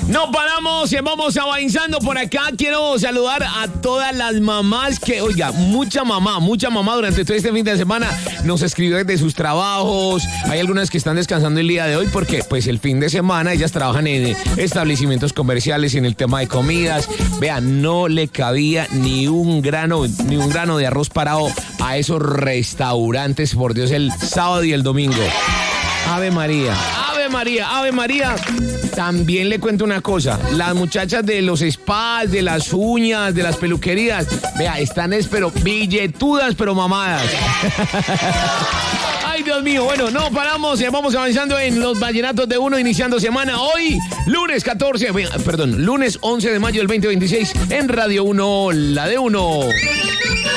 No paramos, vamos avanzando por acá. Quiero saludar a todas las mamás que, oiga, mucha mamá durante todo este fin de semana nos escribió desde sus trabajos. Hay algunas que están descansando el día de hoy porque, pues, el fin de semana ellas trabajan en establecimientos comerciales y en el tema de comidas. Vean, no le cabía ni un grano de arroz parado a esos restaurantes, por Dios, el sábado y el domingo. Ave María, Ave María, Ave María. También le cuento una cosa, las muchachas de los spas, de las uñas, de las peluquerías, vea, están pero billetudas, pero mamadas. Ay, Dios mío, bueno, no paramos, vamos avanzando en los vallenatos de uno, iniciando semana hoy, lunes 11 de mayo del 2026, en Radio 1, la de uno.